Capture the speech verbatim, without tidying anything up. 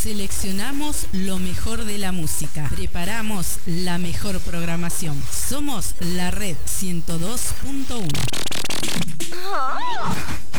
Seleccionamos lo mejor de la música. Preparamos la mejor programación. Somos la Red ciento dos punto uno.